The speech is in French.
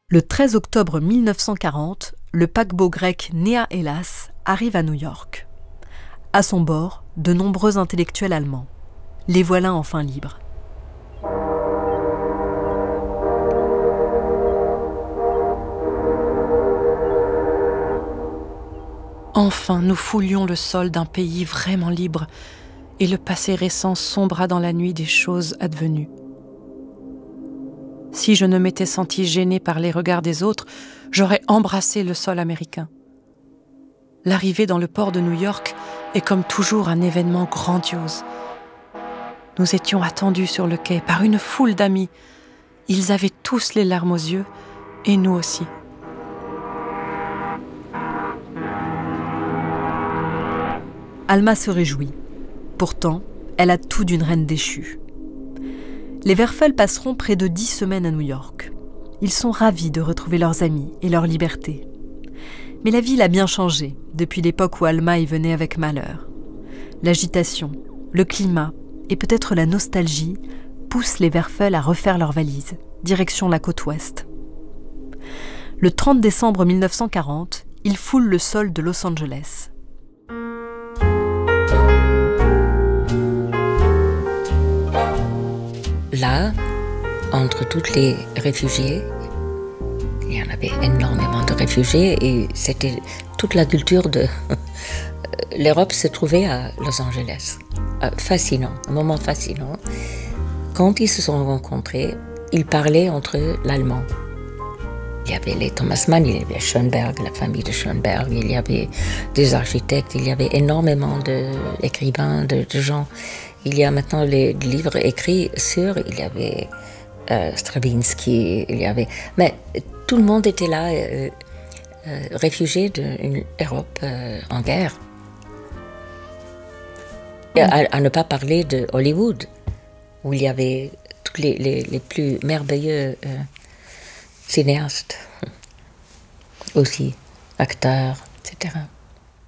Le 13 octobre 1940, le paquebot grec Nea Hellas arrive à New York. À son bord, de nombreux intellectuels allemands. Les voilà enfin libres. Enfin, nous foulions le sol d'un pays vraiment libre, et le passé récent sombra dans la nuit des choses advenues. Si je ne m'étais sentie gênée par les regards des autres, j'aurais embrassé le sol américain. L'arrivée dans le port de New York est comme toujours un événement grandiose. Nous étions attendus sur le quai par une foule d'amis. Ils avaient tous les larmes aux yeux, et nous aussi. Alma se réjouit. Pourtant, elle a tout d'une reine déchue. Les Werfel passeront près de 10 semaines à New York. Ils sont ravis de retrouver leurs amis et leur liberté. Mais la ville a bien changé depuis l'époque où Alma y venait avec malheur. L'agitation, le climat et peut-être la nostalgie poussent les Werfel à refaire leurs valises, direction la côte ouest. Le 30 décembre 1940, ils foulent le sol de Los Angeles. Là, entre tous les réfugiés, il y en avait énormément de réfugiés et c'était toute la culture de l'Europe se trouvait à Los Angeles. Fascinant, un moment fascinant. Quand ils se sont rencontrés, ils parlaient entre eux l'allemand. Il y avait les Thomas Mann, il y avait Schoenberg, la famille de Schoenberg, il y avait des architectes, il y avait énormément d'écrivains, de gens. Il y a maintenant les livres écrits il y avait Stravinsky, mais tout le monde était là, réfugié d'une Europe en guerre. Et à ne pas parler de Hollywood, où il y avait tous les plus merveilleux cinéastes, aussi, acteurs, etc.